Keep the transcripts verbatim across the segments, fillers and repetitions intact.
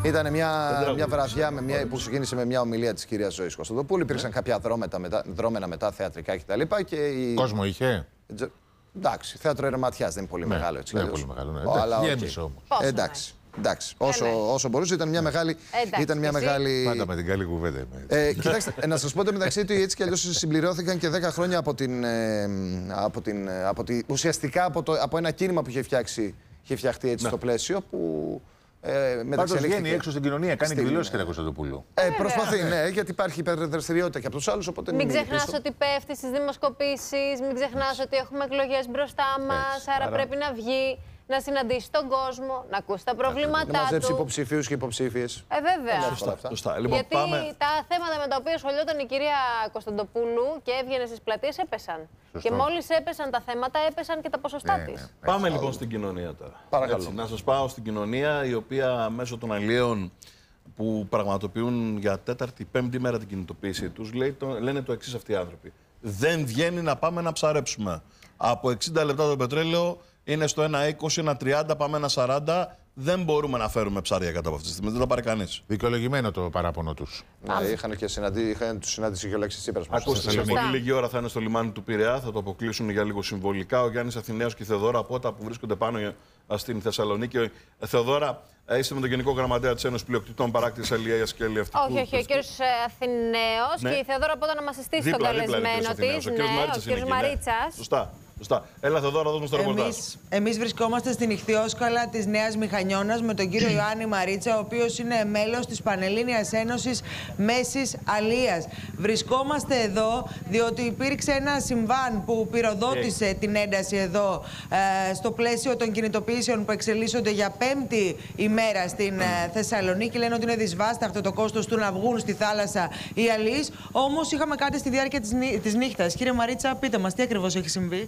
Ήταν μια, μια βραδιά με μια, που ξεκίνησε με μια ομιλία της κυρίας Ζωής Κωνσταντοπούλου. Υπήρξαν ναι. κάποια δρόμενα μετά, δρόμενα μετά θεατρικά κτλ. Και η... Κόσμο είχε. Εντάξει, θέατρο Ερεματιάς δεν είναι πολύ ναι, μεγάλο έτσι. Δεν είναι πολύ μεγάλο. Ναι. Αλλά, γέμισε όμως. Εντάξει. Εντάξει, όσο, όσο μπορούσε ήταν μια μεγάλη. Εντάξει, ήταν μια μεγάλη... Πάντα με την καλή κουβέντα. Ε, κοιτάξτε, να σας πω ότι μεταξύ του έτσι κι αλλιώς συμπληρώθηκαν και δέκα χρόνια από την. Ε, από την, από τη, ουσιαστικά από, το, από ένα κίνημα που είχε, φτιάξει, είχε φτιαχτεί έτσι ναι. στο πλαίσιο που. Ε, Πάντως βγαίνει έξω στην κοινωνία, κάνει εκδηλώσεις κυρία Κωνσταντοπούλου. Ε, προσπαθεί, ναι, γιατί υπάρχει υπερδραστηριότητα και από τους άλλους. Οπότε μην ξεχνάς ότι πέφτει στις δημοσκοπήσεις, μην ξεχνάς ότι έχουμε εκλογές μπροστά μας, άρα, άρα πρέπει να βγει. Να συναντήσει τον κόσμο, να ακούσει τα προβλήματά του. Να μαζέψει υποψηφίους και υποψήφιες. Ε, βέβαια. Σωστά, σωστά. Λοιπόν, γιατί πάμε... τα θέματα με τα οποία ασχολιόταν η κυρία Κωνσταντοπούλου και έβγαινε στις πλατείες έπεσαν. Σωστό. Και μόλις έπεσαν τα θέματα, έπεσαν και τα ποσοστά ναι, της. Ναι, ναι. Πάμε λοιπόν στην κοινωνία τώρα. Παρακαλώ. Έτσι, να σας πάω στην κοινωνία, η οποία μέσω των αλλιέων που πραγματοποιούν για τέταρτη, πέμπτη μέρα την κινητοποίησή τους, λέει, το, λένε το εξής αυτοί οι άνθρωποι. Δεν βγαίνει να πάμε να ψαρέψουμε. Από εξήντα λεπτά το πετρέλαιο είναι στο ένα είκοσι, ένα τριάντα, πάμε ένα σαράντα. Δεν μπορούμε να φέρουμε ψάρια κατά από αυτή τη στιγμή. Δεν τα πάρει κανείς. Δικαιολογημένο το παράπονο τους. Ναι, είχαν και συναντή, είχαν τους συνάντηση και ο Αλέξης Τσίπρας. Ακούστε, σε πολύ λίγη ώρα θα είναι στο λιμάνι του Πειραιά. Θα το αποκλείσουν για λίγο συμβολικά. Ο Γιάννης Αθηναίος και η Θεοδόρα Πότα που βρίσκονται πάνω στην Θεσσαλονίκη. Θεοδόρα, είστε με τον Γενικό Γραμματέα της Ένωσης Πλειοκτητών Παράκτης Αλλιέας και Αλλιευτικού. Όχι, όχι, ο κύριος Αθηναίος ναι. και η Θεοδόρα Πότα να μας συστήσει τον καλεσμένο της. Ο κύριος Μαρίτσας. Σωστά. Σωστά. Έλα, Θεοδόρα, δώσ' μας το ρεπορτάζ. Εμείς, εμείς βρισκόμαστε στην Ιχθυόσκαλα της Νέας Μηχανιώνας με τον κύριο Ιωάννη Μαρίτσα, ο οποίος είναι μέλος της Πανελλήνιας Ένωσης Μέσης Αλίας. Βρισκόμαστε εδώ διότι υπήρξε ένα συμβάν που πυροδότησε hey. την ένταση εδώ ε, στο πλαίσιο των κινητοποιήσεων που εξελίσσονται για πέμπτη ημέρα στην ε, Θεσσαλονίκη. Λένε ότι είναι δυσβάσταχτο το κόστος του να βγουν στη θάλασσα οι αλείς. Όμως είχαμε κάτι στη διάρκεια της, νύ της νύχτας. Κύριε Μαρίτσα, πείτε μας τι ακριβώς έχει συμβεί.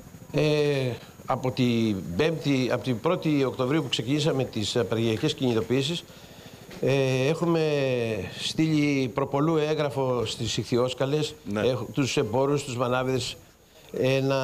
Ε, από, την πέμπτη, από την πρώτη Οκτωβρίου που ξεκινήσαμε τις απεργιακές κινητοποιήσεις ε, έχουμε στείλει προπολού έγγραφο στις Ιχθυόσκαλες, ναι. ε, τους εμπόρους, τους μανάβιδες ε, να,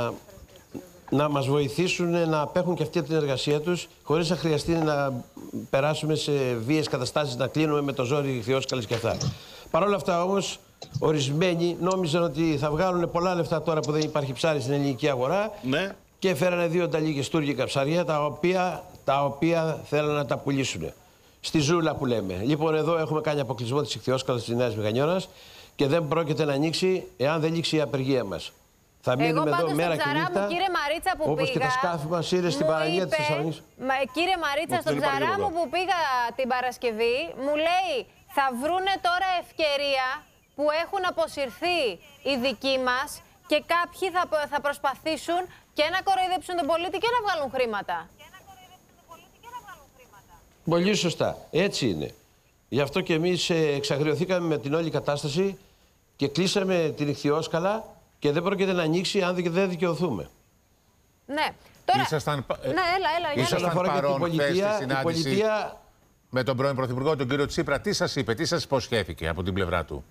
να μας βοηθήσουν να απέχουν και αυτή την εργασία τους χωρίς να χρειαστεί να περάσουμε σε βίες καταστάσεις, να κλείνουμε με το ζόρι Ιχθυόσκαλες και αυτά. Παρ' όλα αυτά όμως ορισμένοι νόμιζαν ότι θα βγάλουν πολλά λεφτά τώρα που δεν υπάρχει ψάρι στην ελληνική αγορά ναι. και φέρανε δύο νταλίκες τουρκικά ψάρια τα οποία, τα οποία θέλανε να τα πουλήσουν. Στη ζούλα που λέμε. Λοιπόν, εδώ έχουμε κάνει αποκλεισμό της Ιχθυόσκαλας της Νέας Μηχανιώνας και δεν πρόκειται να ανοίξει εάν δεν λήξει η απεργία μας. Θα μείνουμε εδώ μέρα και νύχτα, μου, κύριε Μαρίτσα, που όπως πήγα, και τα σκάφη μας είναι στην παραλία της Θεσσαλονίκης. Μα, κύριε Μαρίτσα, στον ψαρά μου που πήγα την Παρασκευή, μου λέει θα βρούνε τώρα ευκαιρία που έχουν αποσυρθεί οι δικοί μας και κάποιοι θα, θα προσπαθήσουν και να κοροϊδέψουν τον πολίτη και να βγάλουν χρήματα. Πολύ σωστά. Έτσι είναι. Γι' αυτό και εμείς εξαγριωθήκαμε με την όλη κατάσταση και κλείσαμε την Ιχθυόσκαλα και δεν πρόκειται να ανοίξει αν δεν δικαιωθούμε. Ναι. Τώρα... Ήσασταν, ναι, έλα, έλα. Ήσασταν παρόν πολιτεία, στη συνάντηση πολιτεία... με τον πρώην Πρωθυπουργό, τον κύριο Τσίπρα. Τι σας είπε, τι σας υποσχέθηκε από την πλευρά του?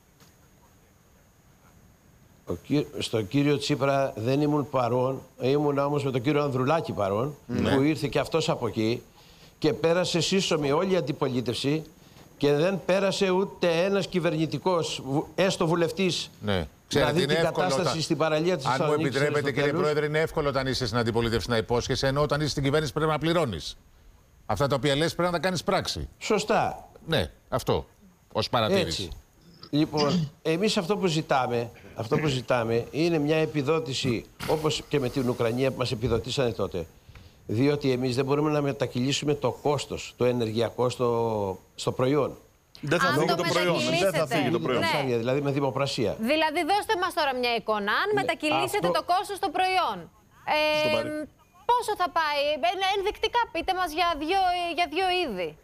Ο κυ... Στον κύριο Τσίπρα δεν ήμουν παρόν, ήμουν όμως με τον κύριο Ανδρουλάκη παρόν, ναι. που ήρθε και αυτός από εκεί και πέρασε σύσσωμη όλη η αντιπολίτευση και δεν πέρασε ούτε ένας κυβερνητικός, έστω βουλευτής, ναι. να δει την κατάσταση όταν... στην παραλία της Θεσσαλονίκης. Αν μου επιτρέπετε, κύριε Πρόεδρε, είναι εύκολο όταν είσαι στην αντιπολίτευση να υπόσχεσαι, ενώ όταν είσαι στην κυβέρνηση πρέπει να πληρώνεις. Αυτά τα οποία λες πρέπει να τα κάνεις πράξη. Σωστά. Ναι, αυτό ως παρατήρηση. Έτσι. Λοιπόν, εμείς αυτό που ζητάμε, αυτό που ζητάμε είναι μια επιδότηση, όπως και με την Ουκρανία που μας επιδοτήσανε τότε. Διότι εμείς δεν μπορούμε να μετακυλήσουμε το κόστος, το ενεργειακό στο, στο προϊόν. Δεν θα φύγει το, το προϊόν. Δεν θα φύγει το προϊόν. Ναι. Δηλαδή με δημοπρασία. Δηλαδή δώστε μας τώρα μια εικόνα. Αν ναι. μετακυλήσετε αυτό... το κόστος στο προϊόν. Ε, πόσο θα πάει, ενδεικτικά πείτε μας για δύο, για δύο είδη.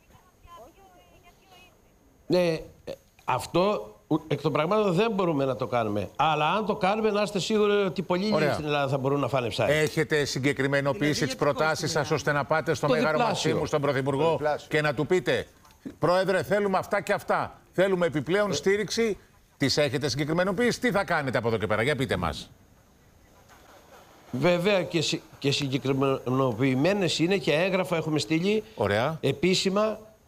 Ναι, αυτό εκ των πραγμάτων δεν μπορούμε να το κάνουμε. Αλλά αν το κάνουμε, να είστε σίγουροι ότι πολλοί λίγοι στην Ελλάδα θα μπορούν να φάνε ψάρι. Έχετε συγκεκριμενοποιήσει τις προτάσεις σας ώστε να πάτε στο Μέγαρο Μαξίμου, στον Πρωθυπουργό και να του πείτε, Πρόεδρε, θέλουμε αυτά και αυτά. Θέλουμε επιπλέον ε... στήριξη. Τις έχετε συγκεκριμενοποιήσει? Τι θα κάνετε από εδώ και πέρα? Για πείτε μας. Βέβαια και, συ, και συγκεκριμενοποιημένες είναι και έγγραφα έχουμε στείλει. Ωραία. Επίσημα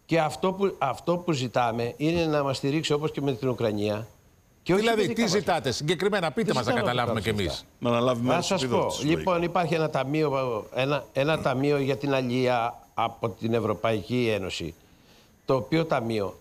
Και αυτό που, αυτό που ζητάμε είναι να μας στηρίξει όπως και με την Ουκρανία. Και δηλαδή, τι ζητάτε συγκεκριμένα, πείτε μας να καταλάβουμε κι εμείς. Να αναλάβουμε. Να σας πω. Λοιπόν, υπάρχει ένα ταμείο, ένα, ένα ταμείο για την αλία από την Ευρωπαϊκή Ένωση. Το οποίο ταμείο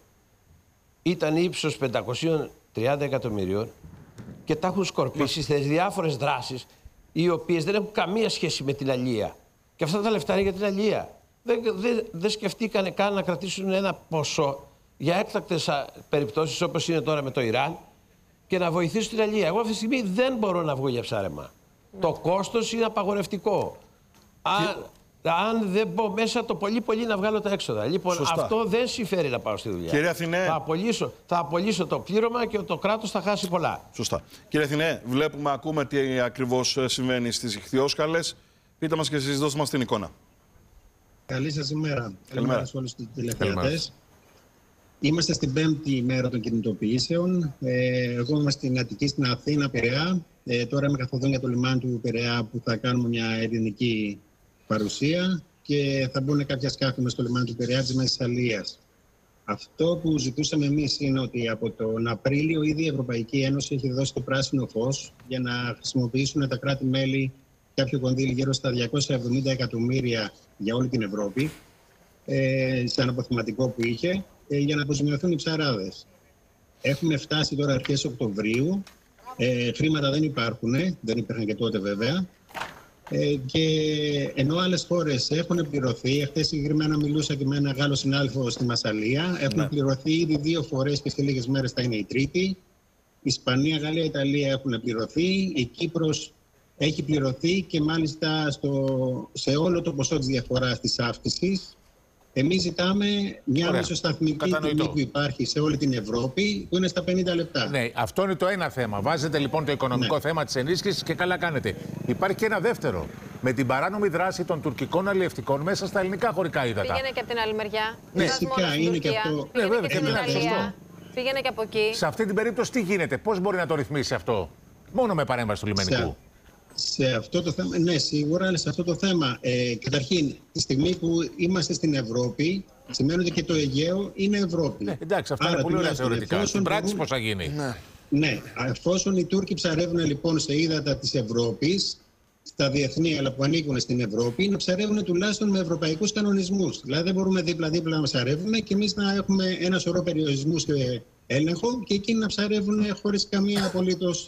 ήταν ύψος πεντακόσια τριάντα εκατομμυρίων και τα έχουν σκορπίσει σε διάφορες δράσεις οι οποίες δεν έχουν καμία σχέση με την αλία. Και αυτά τα λεφτά είναι για την αλία. Δεν, δεν, δεν σκεφτήκανε καν να κρατήσουν ένα ποσό για έκτακτες περιπτώσεις όπως είναι τώρα με το Ιράν και να βοηθήσουν την αλία. Εγώ αυτή τη στιγμή δεν μπορώ να βγω για ψάρεμα. Mm. Το κόστος είναι απαγορευτικό. Αν, αν δεν μπω μέσα, το πολύ πολύ να βγάλω τα έξοδα. Λοιπόν, σωστά. Αυτό δεν συμφέρει να πάω στη δουλειά. Κύριε Αθηνέ... θα, απολύσω, θα απολύσω το πλήρωμα και το κράτος θα χάσει πολλά. Σωστά. Κύριε Αθηνέ, βλέπουμε, ακούμε τι ακριβώς συμβαίνει στις ιχθυόσκαλες. Πείτε μας και εσείς, δώστε μας την εικόνα. Καλή σας ημέρα. Καλημέρα σε όλους τους τηλεθεατές. Είμαστε στην πέμπτη ημέρα των κινητοποιήσεων. Ε, εγώ είμαι στην Αττική, στην Αθήνα, Πειραιά. Ε, τώρα είμαι καθοδόν για το λιμάνι του Πειραιά που θα κάνουμε μια ειρηνική παρουσία και θα μπουν κάποια σκάφη μες στο λιμάνι του Πειραιά της Μέσης Αλίας. Αυτό που ζητούσαμε εμείς είναι ότι από τον Απρίλιο ήδη η Ευρωπαϊκή Ένωση έχει δώσει το πράσινο φως για να χρησιμοποιήσουν τα κράτη-μέλη κάποιο κονδύλι γύρω στα διακόσια εβδομήντα εκατομμύρια για όλη την Ευρώπη, ε, σαν αποθεματικό που είχε, ε, για να αποζημιωθούν οι ψαράδες. Έχουμε φτάσει τώρα αρχές Οκτωβρίου. Ε, χρήματα δεν υπάρχουν, δεν υπήρχαν και τότε βέβαια. Ε, και ενώ άλλες χώρες έχουν πληρωθεί, χθες συγκεκριμένα μιλούσα και με ένα Γάλλο συνάδελφο στη Μασσαλία, έχουν ναι. πληρωθεί ήδη δύο φορές και σε λίγες μέρες θα είναι η τρίτη. Ισπανία, Γαλλία, Ιταλία έχουν πληρωθεί. Η Κύπρος έχει πληρωθεί και μάλιστα στο, σε όλο το ποσό της διαφοράς της αύξησης. Εμείς ζητάμε μια μισοσταθμική τιμή που υπάρχει σε όλη την Ευρώπη, που είναι στα πενήντα λεπτά. Ναι, αυτό είναι το ένα θέμα. Βάζετε λοιπόν το οικονομικό ναι. θέμα της ενίσχυσης και καλά κάνετε. Υπάρχει και ένα δεύτερο. Με την παράνομη δράση των τουρκικών αλλιευτικών μέσα στα ελληνικά χωρικά ύδατα. Πήγαινε και από την άλλη μεριά. Ναι, φυσικά είναι και αυτό. Πήγαινε ναι, βέβαια, και, και στην Ιταλία. Πήγαινε και από εκεί. Σε αυτή την περίπτωση τι γίνεται, πώς μπορεί να το ρυθμίσει αυτό, μόνο με παρέμβαση του λιμενικού. Σε αυτό το θέμα, ναι, σίγουρα, αλλά σε αυτό το θέμα, ε, καταρχήν, τη στιγμή που είμαστε στην Ευρώπη, σημαίνει ότι και το Αιγαίο είναι Ευρώπη. Ναι, εντάξει, αυτά Άρα, είναι πολύ ωραία θεωρητικά. Στην πράξη πώς θα γίνει. Ναι. ναι, εφόσον οι Τούρκοι ψαρεύουν λοιπόν σε ύδατα της Ευρώπης, στα διεθνή, αλλά που ανήκουν στην Ευρώπη, να ψαρεύουν τουλάχιστον με ευρωπαϊκούς κανονισμούς. Δηλαδή, δεν μπορούμε δίπλα-δίπλα να ψαρεύουμε και εμείς να έχουμε ένα σωρό περιορισμούς και έλεγχο και εκείνοι να ψαρεύουν χωρίς καμία απολύτως.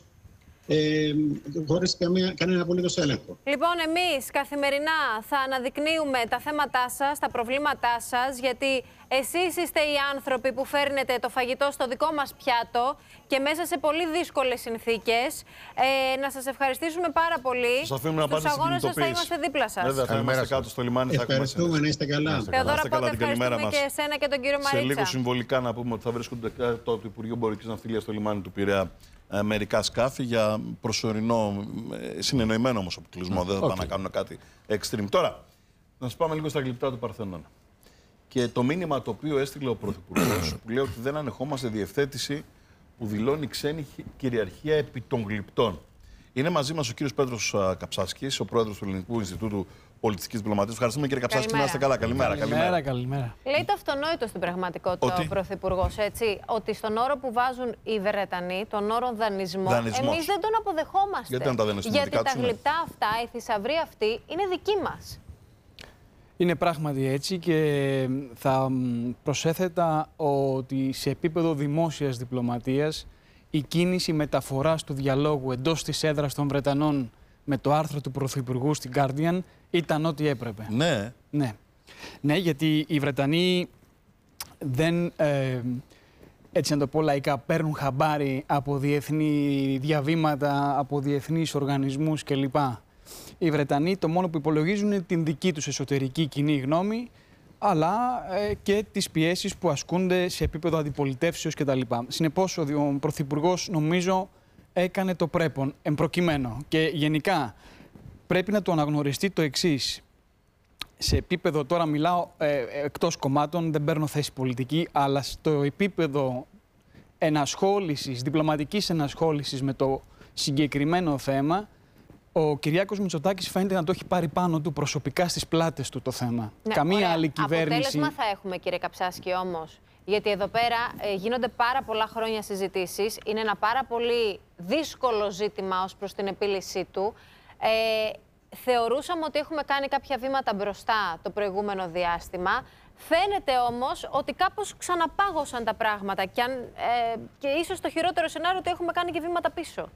Ε, χωρίς καμία, κανένα απολύτως έλεγχο. Λοιπόν, εμείς καθημερινά θα αναδεικνύουμε τα θέματά σας, τα προβλήματά σας, γιατί εσείς είστε οι άνθρωποι που φέρνετε το φαγητό στο δικό μας πιάτο και μέσα σε πολύ δύσκολες συνθήκες. Ε, να σας ευχαριστήσουμε πάρα πολύ. Στους αγώνες σας θα είμαστε δίπλα σας. Βέβαια, θα είμαστε κάτω στο λιμάνι. Ευχαριστούμε, να είστε καλά. Θεοδόρα, πότε ευχαριστούμε και εσένα και τον κύριο Μαρίτσα. Σε λίγο συμβολικά να πούμε ότι θα βρίσκονται το Υπουργείο Εμπορικής Ναυτιλίας στο λιμάνι του Πειραιά μερικά σκάφη για προσωρινό, συνεννοημένο όμως αποκλεισμό. Mm. Δεν θα okay. πάνε να κάνουν κάτι extreme. Τώρα, να σας πάμε λίγο στα γλυπτά του Παρθενώνα. Και το μήνυμα το οποίο έστειλε ο Πρωθυπουργός, που λέει ότι δεν ανεχόμαστε διευθέτηση που δηλώνει ξένη κυριαρχία επί των γλυπτών. Είναι μαζί μας ο κύριος Πέτρος Καψάσκης, ο πρόεδρος του Ελληνικού Ινστιτούτου Πολιτιστικής Διπλωματίας. Ευχαριστούμε, κύριε Καψάσκη, να είστε καλά. Καλημέρα. Καλημέρα, καλημέρα. Λέει το αυτονόητο στην πραγματικότητα ότι... ο Πρωθυπουργός, έτσι, ότι στον όρο που βάζουν οι Βρετανοί, τον όρο δανεισμό, εμείς δεν τον αποδεχόμαστε. Γιατί, αν τα Γιατί τα γλυπτά αυτά, η θησαυρή αυτή, είναι δική μας. Είναι πράγματι έτσι και θα προσέθετα ότι σε επίπεδο δημόσιας διπλωματίας η κίνηση μεταφοράς του διαλόγου εντός της έδρας των Βρετανών με το άρθρο του Πρωθυπουργού στην Guardian ήταν ό,τι έπρεπε. Ναι. Ναι, ναι, γιατί οι Βρετανοί δεν, ε, έτσι να το πω λαϊκά, παίρνουν χαμπάρι από διεθνή διαβήματα, από διεθνείς οργανισμούς κλπ. Οι Βρετανοί το μόνο που υπολογίζουν είναι την δική τους εσωτερική κοινή γνώμη, αλλά ε, και τις πιέσεις που ασκούνται σε επίπεδο αντιπολιτεύσεως κτλ. Συνεπώς, ο Πρωθυπουργός νομίζω έκανε το πρέπον εμπροκειμένο. Και γενικά πρέπει να το αναγνωριστεί το εξής. Σε επίπεδο, τώρα μιλάω ε, εκτός κομμάτων, δεν παίρνω θέση πολιτική, αλλά στο επίπεδο ενασχόλησης, διπλωματικής ενασχόλησης με το συγκεκριμένο θέμα, Ο Κυριάκος Μητσοτάκης φαίνεται να το έχει πάρει πάνω του προσωπικά στις πλάτες του το θέμα. Ναι, Καμία ωραία. άλλη κυβέρνηση. Αποτέλεσμα θα έχουμε, κύριε Καψάσκη, όμως. Γιατί εδώ πέρα ε, γίνονται πάρα πολλά χρόνια συζητήσεις. Είναι ένα πάρα πολύ δύσκολο ζήτημα ως προς την επίλυσή του. Ε, θεωρούσαμε ότι έχουμε κάνει κάποια βήματα μπροστά το προηγούμενο διάστημα. Φαίνεται όμως ότι κάπως ξαναπάγωσαν τα πράγματα και, αν, ε, και ίσως το χειρότερο σενάριο ότι έχουμε κάνει και βήματα πίσω.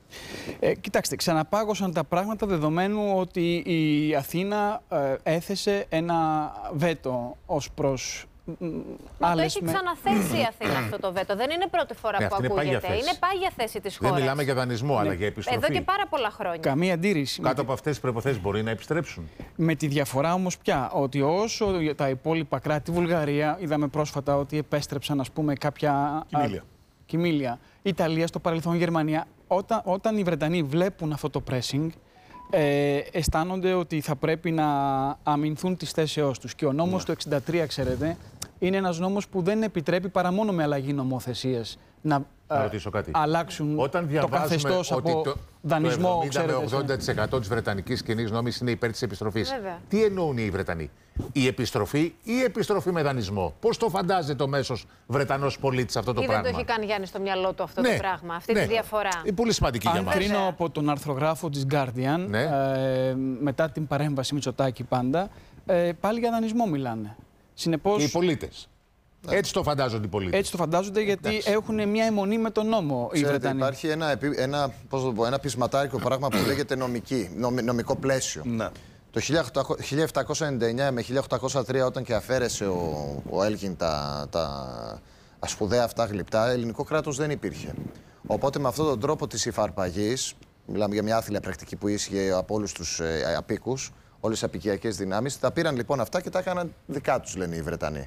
Ε, κοιτάξτε, ξαναπάγωσαν τα πράγματα δεδομένου ότι η Αθήνα ε, έθεσε ένα βέτο ως προς Μα άλλες... το έχει ξαναθέσει η Αθήνα αυτό το βέτο. Δεν είναι πρώτη φορά ναι, που ακούγεται. Είναι πάγια θέση, είναι πάγια θέση της χώρας. Δεν μιλάμε για δανεισμό, ναι. αλλά για επιστροφή. Εδώ και πάρα πολλά χρόνια. Καμία αντίρρηση. Κάτω από αυτές τις προϋποθέσεις μπορεί να επιστρέψουν. Με τη διαφορά όμως πια ότι όσο τα υπόλοιπα κράτη, Βουλγαρία, είδαμε πρόσφατα ότι επέστρεψαν ας πούμε κάποια Κοιμήλια. Α, κοιμήλια. Ιταλία, στο παρελθόν Γερμανία. Όταν, όταν οι Βρετανοί βλέπουν αυτό το pressing, ε, αισθάνονται ότι θα πρέπει να αμυνθούν τις θέσεώς τους. Και ο νόμος ναι. του εξήντα τρία, ξέρετε, είναι ένας νόμος που δεν επιτρέπει παρά μόνο με αλλαγή νομοθεσίας να, να ρωτήσω κάτι. αλλάξουν Όταν το καθεστώς ότι από το, δανεισμό, το εβδομήντα ξέρετε. με ογδόντα τοις εκατό της βρετανικής κοινής νόμης είναι υπέρ της επιστροφής. Βέβαια. Τι εννοούν οι Βρετανοί? Η επιστροφή ή η επιστροφή με δανεισμό? Πώς το φαντάζεται ο μέσος Βρετανός πολίτης αυτό το Ή πράγμα? δεν το έχει κάνει Γιάννη στο μυαλό του αυτό ναι, το πράγμα, αυτή ναι. τη διαφορά. Είναι πολύ σημαντική για Αν μας. κρίνω από τον αρθρογράφο της Guardian, ναι. ε, μετά την παρέμβαση Μητσοτάκη πάντα, ε, πάλι για δανεισμό μιλάνε. Συνεπώς, οι πολίτες. Έτσι το φαντάζονται οι πολίτες. Έτσι το φαντάζονται γιατί Εντάξει. έχουν μια αιμονή με τον νόμο οι Βρετανοί. Υπάρχει ένα, ένα, πώς το πω, ένα πεισματάρικο πράγμα που λέγεται νομική, νομ, νομικό πλαίσιο. Ναι. Το χίλια επτακόσια ενενήντα εννιά με χίλια οκτακόσια τρία, όταν και αφαίρεσε ο, ο Έλγιν τα, τα σπουδαία αυτά γλυπτά, ελληνικό κράτος δεν υπήρχε. Οπότε με αυτόν τον τρόπο της υφαρπαγής, μιλάμε για μια άθλια πρακτική που ίσχυε από όλους τους ε, απίκους, όλες τις απικιακές δυνάμεις, τα πήραν λοιπόν αυτά και τα έκαναν δικά τους, λένε οι Βρετανοί.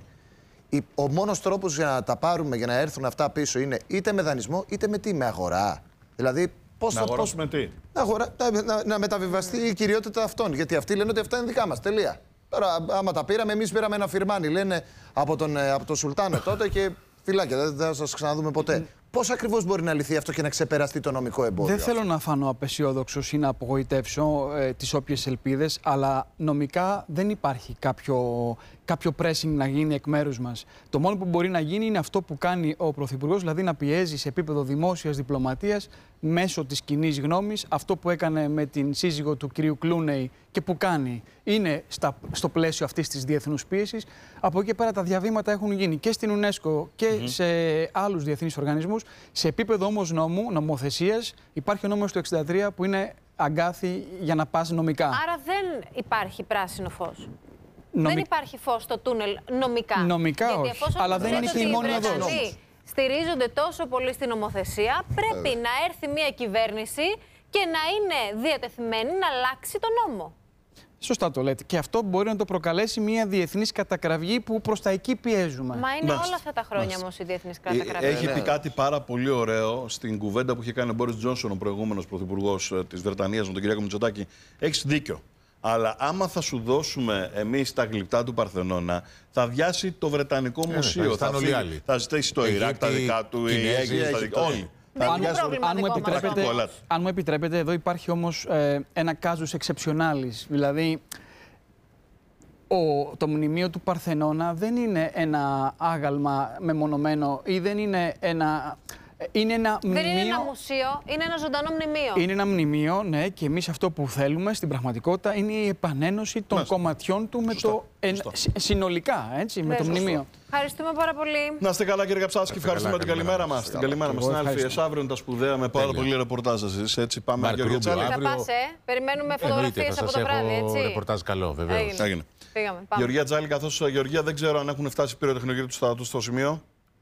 Ο μόνος τρόπος για να τα πάρουμε, για να έρθουν αυτά πίσω, είναι είτε με δανεισμό είτε με τι, με αγορά. Δηλαδή, πώς να θα αγοράσουμε τι. Να, αγορά, να, να, να μεταβιβαστεί η κυριότητα αυτών. Γιατί αυτοί λένε ότι αυτά είναι δικά μας. Τελεία. Τώρα, άμα τα πήραμε, εμείς πήραμε ένα φιρμάνι, λένε από τον, από τον Σουλτάνο τότε και φυλάκια. Δεν θα σας ξαναδούμε ποτέ. Πώς ακριβώς μπορεί να λυθεί αυτό και να ξεπεραστεί το νομικό εμπόδιο? Δεν θέλω να φανώ απεσιόδοξος ή να απογοητεύσω ε, τις όποιες ελπίδες, αλλά νομικά δεν υπάρχει κάποιο, κάποιο pressing να γίνει εκ μέρους μας. Το μόνο που μπορεί να γίνει είναι αυτό που κάνει ο Πρωθυπουργός, δηλαδή να πιέζει σε επίπεδο δημόσιας διπλωματίας μέσω της κοινής γνώμης. Αυτό που έκανε με την σύζυγο του κυρίου Κλούνεϊ και που κάνει είναι στα, στο πλαίσιο αυτής της διεθνούς πίεσης. Από εκεί πέρα τα διαβήματα έχουν γίνει και στην UNESCO και mm-hmm. σε άλλους διεθνείς οργανισμούς. Σε επίπεδο όμως νόμου, νομοθεσίας, υπάρχει ο νόμος του εξήντα τρία που είναι αγκάθι για να πας νομικά. Άρα δεν υπάρχει πράσινο φως. Νομι... Δεν υπάρχει φως στο τούνελ νομικά. Νομικά γιατί όχι, αλλά δεν είναι και η μόνη οδός. Στηρίζονται τόσο πολύ στην νομοθεσία, πρέπει να έρθει μια κυβέρνηση και να είναι διατεθειμένη να αλλάξει τον νόμο. Σωστά το λέτε. Και αυτό μπορεί να το προκαλέσει μια διεθνής κατακραυγή που προς τα εκεί πιέζουμε. Μα είναι Μάλιστα. όλα αυτά τα χρόνια όμως η διεθνής κατακραυγή. Έχει ναι. πει κάτι πάρα πολύ ωραίο στην κουβέντα που είχε κάνει ο Μπόρις Τζόνσον, ο προηγούμενος πρωθυπουργός της Βρετανίας, με τον Κυριάκο Μητσοτάκη. Έχεις δίκιο. Αλλά άμα θα σου δώσουμε εμείς τα γλυπτά του Παρθενώνα, θα βιάσει το Βρετανικό ε, Μουσείο. θα, θα, θα, θα ζητήσει το Ιράκ τα δικά του, οι Αίγυπτοι τα δικά του. Όλοι. Δεν είναι πρόβλημα αν, μου επιτρέπετε, αν μου επιτρέπετε, εδώ υπάρχει όμως ε, ένα κάζους εξεψιονάλης. Δηλαδή, ο, το μνημείο του Παρθενώνα δεν είναι ένα άγαλμα μεμονωμένο ή δεν είναι ένα... Είναι ένα δεν μνημείο... είναι ένα μουσείο, είναι ένα ζωντανό μνημείο. Είναι ένα μνημείο, ναι, και εμείς αυτό που θέλουμε στην πραγματικότητα είναι η επανένωση των Μάλιστα. κομματιών του με Σωστά. το Σωστά. Ε, συνολικά, έτσι, με το Σωστά. μνημείο. Ευχαριστούμε πάρα πολύ. Να είστε καλά, κύριε Καψάσκη. Ευχαριστούμε την καλημέρα μας. Την καλημέρα μας. Συνάδελφοι, αύριο είναι τα σπουδαία με πάρα πολύ ρεπορτάζ σας. Έτσι, πάμε για Γεωργία Τσάλη. Θα πας, ε. Περιμένουμε φωτογραφίες από το βράδυ, έτσι. Ρεπορτάζ καλό, βεβαίως. Έγινε. Γεωργία Τσάλη, καθώς Γεωργία δεν ξέρω αν έχουν φτάσει πυροτεχνικοί του στρατού στο σημείο.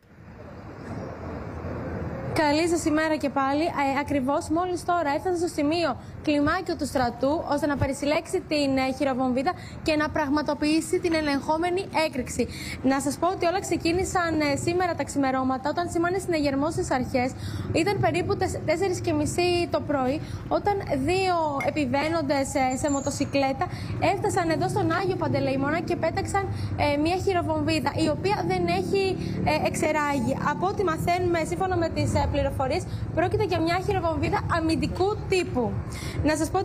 Καλή σας ημέρα και πάλι. Ε, ακριβώς μόλις τώρα έφτασε στο σημείο κλιμάκιο του στρατού ώστε να περισυλλέξει την ε, χειροβομβίδα και να πραγματοποιήσει την ελεγχόμενη έκρηξη. Να σας πω ότι όλα ξεκίνησαν ε, σήμερα τα ξημερώματα όταν σημάνει συναγερμός στις αρχές. Ήταν περίπου τέσσερις και μισή το πρωί όταν δύο επιβαίνοντες ε, σε μοτοσικλέτα έφτασαν εδώ στον Άγιο Παντελεημόνα και πέταξαν ε, μια χειροβομβίδα η οποία δεν έχει ε, εξεράγει. Από ό,τι μαθαίνουμε σύμφωνα με τις ε, πληροφορίες, πρόκειται για μια χειροβομβίδα αμυντικού τύπου. Να σας πω